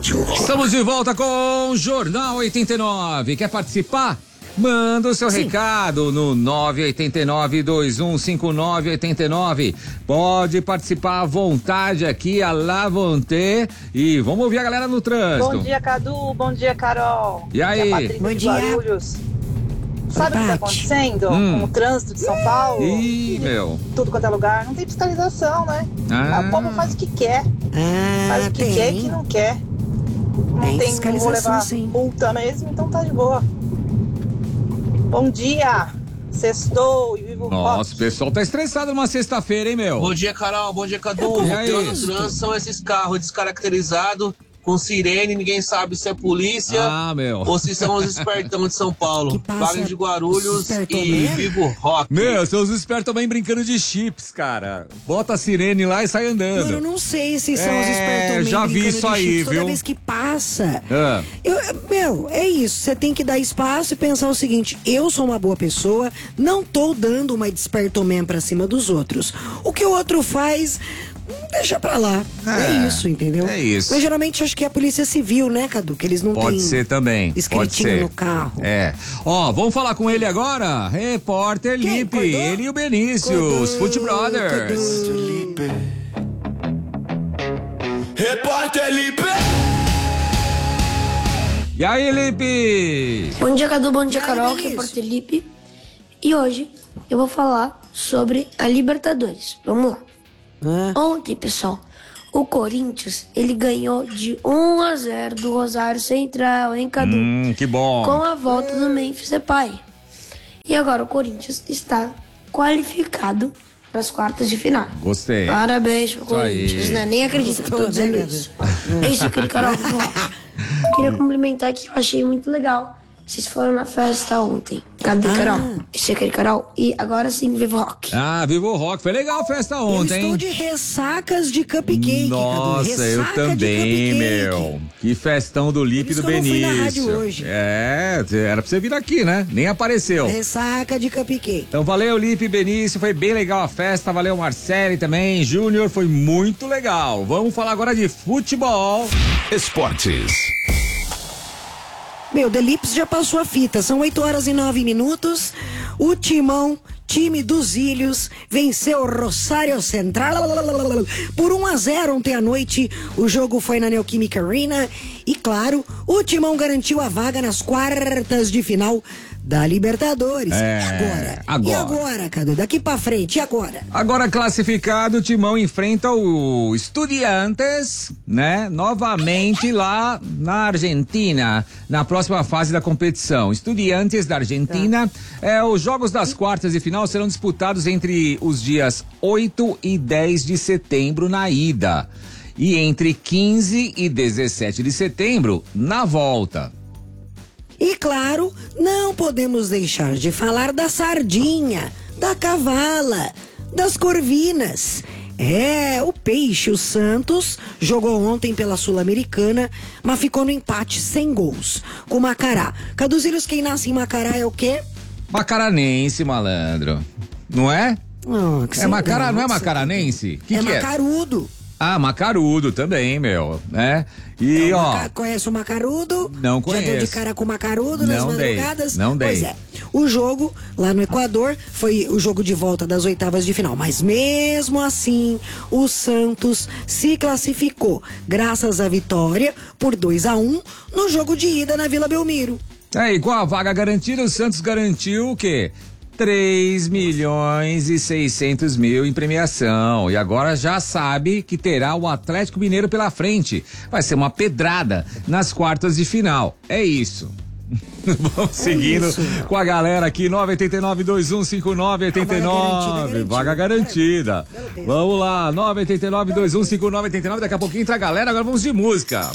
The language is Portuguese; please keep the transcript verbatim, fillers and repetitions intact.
rádio. Estamos de volta com o Jornal oitenta e nove. Quer participar? Manda o seu Sim. recado no nove oito nove, dois um cinco nove oito nove. Pode participar à vontade aqui, a La Vonté. E vamos ouvir a galera no trânsito. Bom dia, Cadu. Bom dia, Carol. E aí? Bom dia. Guarulhos. Sabe o que está acontecendo hum. com o trânsito de São Paulo? Ih, meu. Tudo quanto é lugar. Não tem fiscalização, né? Ah. O povo faz o que quer. Ah, faz o que tem. quer e que não quer. Não tem, tem fiscalização, vou levar sim. multa mesmo, então tá de boa. Bom dia. Sextou e vivo Nossa, rock. o pessoal tá estressado numa sexta-feira, hein, meu? Bom dia, Carol. Bom dia, Cadu. O trânsito são esses carros descaracterizados, com sirene, ninguém sabe se é polícia ah, meu. ou se são os espertão de São Paulo. Wagner de Guarulhos e Vivo Rock. Meu, são os espertos também brincando de chips, cara. Bota a sirene lá e sai andando. Mano, eu não sei se são é, os espertos já vi isso aí, chips, viu? Toda vez que passa. Ah. Eu, meu, é isso. Você tem que dar espaço e pensar o seguinte: eu sou uma boa pessoa, não tô dando uma despertomem pra cima dos outros. O que o outro faz, deixa pra lá. É, é isso, entendeu? É isso. Mas geralmente acho que é a polícia civil, né, Cadu? Que eles não têm. Pode ser também. Escritinho no carro. É. Ó, vamos falar com ele agora. Repórter Quem? Lipe. Cordô? Ele e o Benício, os Foot Brothers. Repórter Lipe. E aí, Lipe? Bom dia, Cadu. Bom dia, Ai, Carol. Benício. Repórter Lipe. E hoje eu vou falar sobre a Libertadores. Vamos lá. Ah. Ontem, pessoal, o Corinthians, ele ganhou de um a zero do Rosário Central, hein, Cadu? Hum, que bom. Com a volta do Memphis Depay. E agora o Corinthians está qualificado para as quartas de final. Gostei. Parabéns pro Corinthians, né? Nem acredito que eu tô dizendo isso. É isso, querido Carol. Vamos lá. Queria cumprimentar que eu achei muito legal. Vocês foram na festa ontem. Cadê, Ah. Carol? Isso é aquele Carol. E agora sim, Vivo Rock. Ah, Vivo Rock. Foi legal a festa Eu ontem, estou hein? de ressacas de cupcake, Nossa, Cadu. eu Ressaca também, de cupcake. meu. Que festão do Lipe e Por do isso que eu não fui na Benício. rádio hoje. É, era pra você vir aqui, né? Nem apareceu. Ressaca de cupcake. Então valeu, Lipe e Benício, foi bem legal a festa, valeu Marcele também, Júnior, foi muito legal. Vamos falar agora de futebol. Esportes. Meu, The Lips já passou a fita, são oito horas e nove minutos. O Timão, time dos Ilhos, venceu o Rosário Central por um a zero ontem à noite. O jogo foi na Neoquímica Arena e, claro, o Timão garantiu a vaga nas quartas de final da Libertadores. É, agora. agora. E agora, Cadu? Daqui pra frente, e agora? Agora classificado, o Timão enfrenta o Estudiantes, né? Novamente lá na Argentina, na próxima fase da competição. Estudiantes da Argentina. Tá. É, os jogos das quartas de final serão disputados entre os dias oito e dez de setembro na ida. E entre quinze e dezessete de setembro na volta. E claro, não podemos deixar de falar da sardinha, da cavala, das corvinas. É, o Peixe, o Santos, jogou ontem pela Sul-Americana, mas ficou no empate sem gols, com o Macará. Caduzilhos, quem nasce em Macará é o quê? Macaranense, malandro. Não é? Oh, que É Macará, sem não é graça. macaranense? Que é que Macarudo. Ah, Macarudo também, meu, né? E, Então, ó... Maca- Conhece o Macarudo? Não Já deu de conheço. cara com o Macarudo nas Não dei, madrugadas? não dei. Pois é. O jogo lá no Equador foi o jogo de volta das oitavas de final. Mas mesmo assim, o Santos se classificou graças à vitória por dois a um no jogo de ida na Vila Belmiro. É, e com a vaga garantida, o Santos garantiu o quê? três milhões e seiscentos mil em premiação. E agora já sabe que terá o Atlético Mineiro pela frente. Vai ser uma pedrada nas quartas de final. É isso. Vamos seguindo isso, com a galera aqui, nove oito nove, dois um cinco nove, oito nove. Vaga garantida. Vamos lá, nove oito nove, dois um cinco nove, oito nove. Daqui a pouquinho entra a galera, agora vamos de música.